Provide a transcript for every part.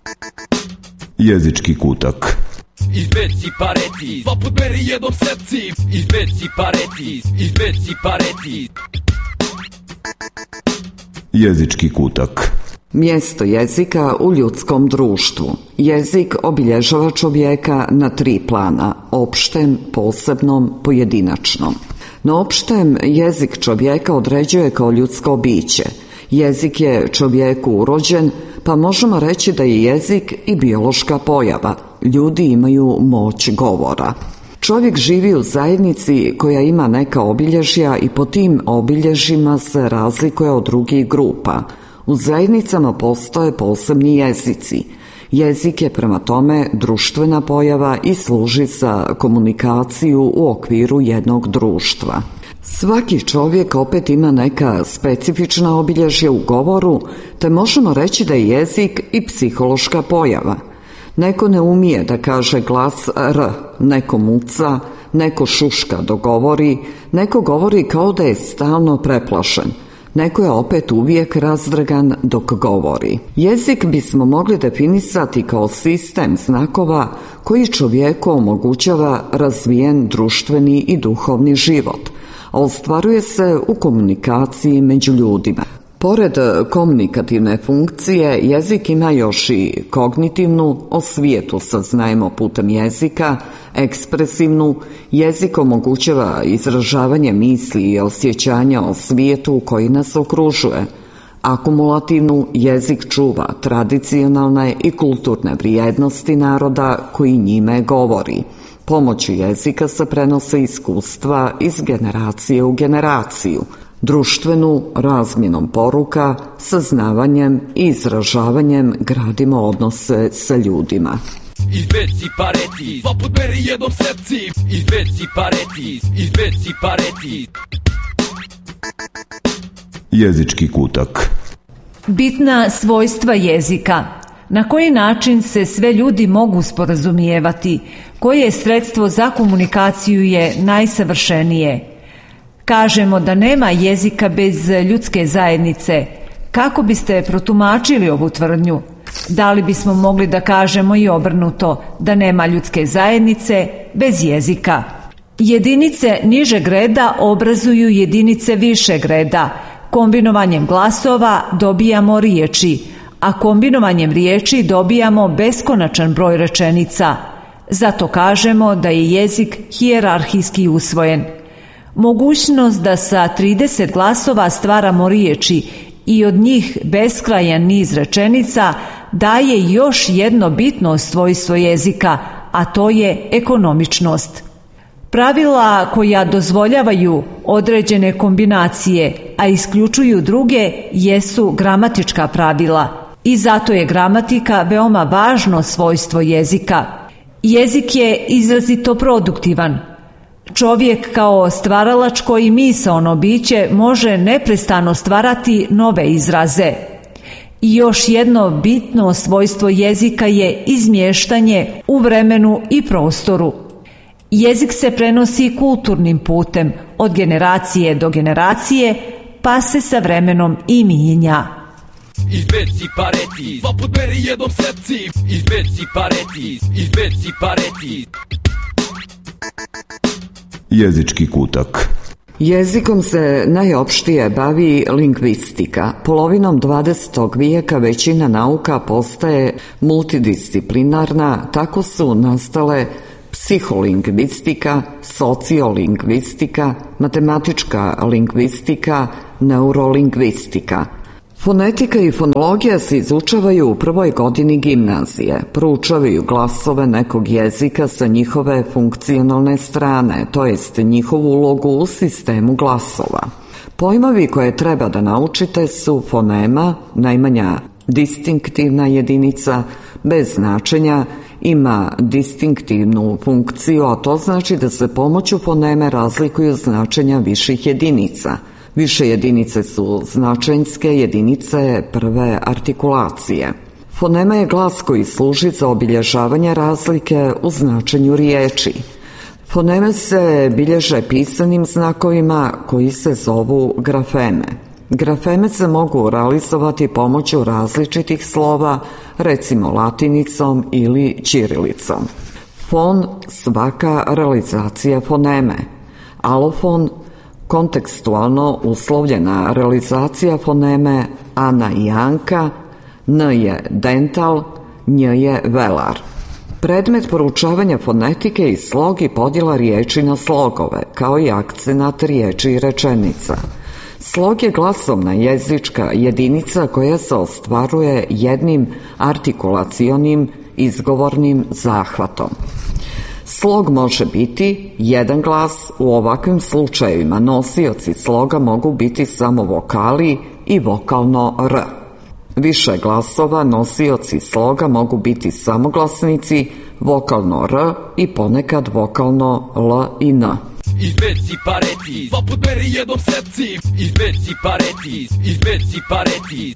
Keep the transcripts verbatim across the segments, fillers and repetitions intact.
Jezički kutak. Izbeci pareti, dva put beri jednom sepci. Izbeci pareti, izbeci pareti. Jezički kutak. Mjesto jezika u ljudskom društvu. Jezik obilježava čovjeka na tri plana: opštem, posebnom, pojedinačnom. Na opštem jezik čovjeka određuje kao ljudsko biće. Jezik je čovjeku urođen, pa možemo reći da je jezik i biološka pojava. Ljudi imaju moć govora. Čovjek živi u zajednici koja ima neka obilježja i po tim obilježjima se razlikuje od drugih grupa. U zajednicama postoje posebni jezici. Jezik je prema tome društvena pojava i služi za komunikaciju u okviru jednog društva. Svaki čovjek opet ima neka specifična obilježja u govoru, te možemo reći da je jezik i psihološka pojava. Neko ne umije da kaže glas R, neko muca, neko šuška dok govori, neko govori kao da je stalno preplašen. Neko je opet uvijek razdragan dok govori. Jezik bismo mogli definisati kao sistem znakova koji čovjeku omogućava razvijen društveni i duhovni život, a ostvaruje se u komunikaciji među ljudima. Pored komunikativne funkcije, jezik ima još i kognitivnu, o svijetu saznajemo putem jezika, ekspresivnu, jezik omogućava izražavanje misli i osjećanja o svijetu koji nas okružuje. Akumulativnu, jezik čuva tradicionalne i kulturne vrijednosti naroda koji njime govori. Pomoću jezika se prenose iskustva iz generacije u generaciju. Društvenu, razmjenom poruka, saznavanjem i izražavanjem gradimo odnose sa ljudima. Izbeci pareti, dva put beri jednom sepci. Izbeci pareti, izbeci pareti. Jezički kutak. Bitna svojstva jezika. Na koji način se sve ljudi mogu sporazumijevati? Koje sredstvo za komunikaciju je najsavršenije? Kažemo da nema jezika bez ljudske zajednice. Kako biste protumačili ovu tvrdnju? Da li bismo mogli da kažemo i obrnuto, da nema ljudske zajednice bez jezika? Jedinice nižeg reda obrazuju jedinice višeg reda. Kombinovanjem glasova dobijamo riječi, a kombinovanjem riječi dobijamo beskonačan broj rečenica. Zato kažemo da je jezik hijerarhijski usvojen. Mogućnost da sa trideset glasova stvaramo riječi i od njih beskrajan niz rečenica daje još jedno bitno svojstvo jezika, a to je ekonomičnost. Pravila koja dozvoljavaju određene kombinacije, a isključuju druge, jesu gramatička pravila. I zato je gramatika veoma važno svojstvo jezika. Jezik je izrazito produktivan. Čovjek kao stvaralačko i misaono biće može neprestano stvarati nove izraze. I još jedno bitno svojstvo jezika je izmještanje u vremenu i prostoru. Jezik se prenosi kulturnim putem od generacije do generacije, pa se sa vremenom i mijenja. Izbeci pareti, dva put beri jednom sepci. Izbeci pareti, izbeci pareti. Jezički kutak. Jezikom se najopštije bavi lingvistika. Polovinom dvadesetog vijeka većina nauka postaje multidisciplinarna, tako su nastale psiholingvistika, sociolingvistika, matematička lingvistika, neurolingvistika. Fonetika i fonologija se izučavaju u prvoj godini gimnazije. Proučavaju glasove nekog jezika sa njihove funkcionalne strane, to jest njihovu ulogu u sistemu glasova. Pojmovi koje treba da naučite su fonema, najmanja distinktivna jedinica, bez značenja, ima distinktivnu funkciju, a to znači da se pomoću foneme razlikuju značenja viših jedinica. Više jedinice su značenjske jedinice prve artikulacije. Fonema je glas koji služi za obilježavanje razlike u značenju riječi. Foneme se bilježe pisanim znakovima koji se zovu grafeme. Grafeme se mogu realizovati pomoću različitih slova, recimo latinicom ili ćirilicom. Fon, svaka realizacija foneme. Alofon, kontekstualno uslovljena realizacija foneme Ana i Anka, N je dental, Nj je velar. Predmet poručavanja fonetike i slog i podjela riječi na slogove, kao i akcenat riječi i rečenica. Slog je glasovna jezička jedinica koja se ostvaruje jednim artikulacionim izgovornim zahvatom. Slog može biti jedan glas, u ovakvim slučajevima nosioci sloga mogu biti samo vokali i vokalno R. Više glasova nosioci sloga mogu biti samoglasnici, vokalno R i ponekad vokalno L i N. Izbeci pareti, dva put meri jednom sepci. Izbeci pareti, izbeci pareti.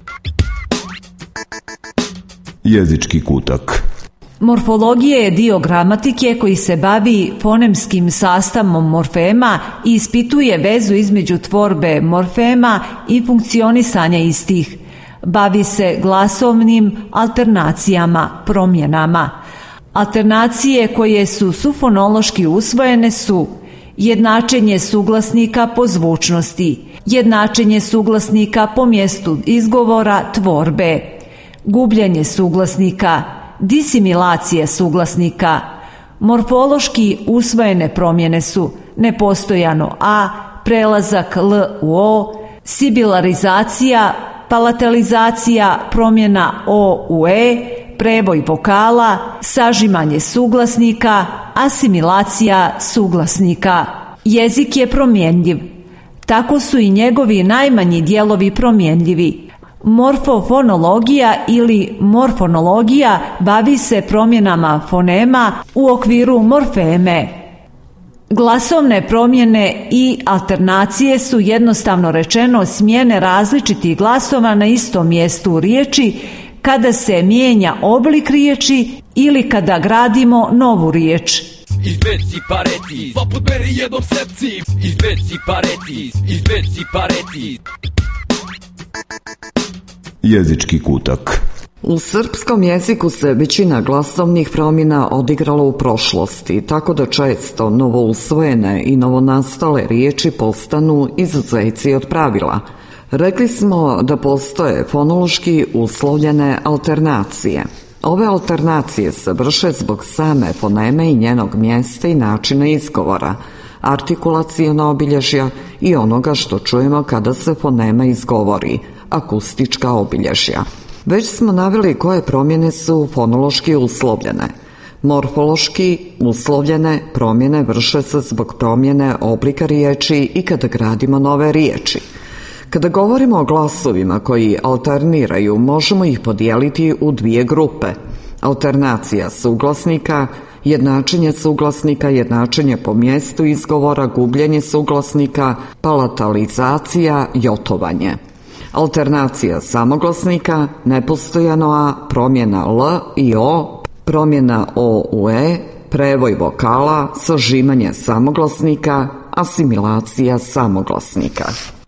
Jezički kutak. Morfologija je dio gramatike koji se bavi fonemskim sastavom morfema i ispituje vezu između tvorbe morfema i funkcionisanja istih. Bavi se glasovnim alternacijama, promjenama. Alternacije koje su sufonološki usvojene su jednačenje suglasnika po zvučnosti, jednačenje suglasnika po mjestu izgovora tvorbe, gubljenje suglasnika, disimilacija suglasnika. Morfološki usvojene promjene su nepostojano a, prelazak l u o, sibilarizacija, palatalizacija, promjena o u e, preboj vokala, sažimanje suglasnika, asimilacija suglasnika. Jezik je promjenljiv. Tako su i njegovi najmanji dijelovi promjenljivi. Morfofonologija ili morfonologija bavi se promjenama fonema u okviru morfeme. Glasovne promjene i alternacije su jednostavno rečeno smjene različitih glasova na istom mjestu u riječi kada se mijenja oblik riječi ili kada gradimo novu riječ. Izbeci pareti, dva put meri jednom sepci. Izbeci pareti, izbeci pareti. Jezički kutak. U srpskom jeziku se većina glasovnih promjena odigrala u prošlosti, tako da često novousvojene i novonastale riječi postanu izuzeci od pravila. Rekli smo da postoje fonološki uslovljene alternacije. Ove alternacije se vrše zbog same foneme i njenog mjesta i načina izgovora, artikulaciona obilježja i onoga što čujemo kada se fonema izgovori, akustička obilježja. Već smo naveli koje promjene su fonološki uslovljene. Morfološki uslovljene promjene vrše se zbog promjene oblika riječi i kada gradimo nove riječi. Kada govorimo o glasovima koji alterniraju, možemo ih podijeliti u dvije grupe. Alternacija suglasnika, jednačenje suglasnika, jednačenje po mjestu izgovora, gubljenje suglasnika, palatalizacija, jotovanje. Alternacija samoglasnika, nepostojano a, promjena l i o, promjena o u e, prevoj vokala, sažimanje samoglasnika, asimilacija samoglasnika.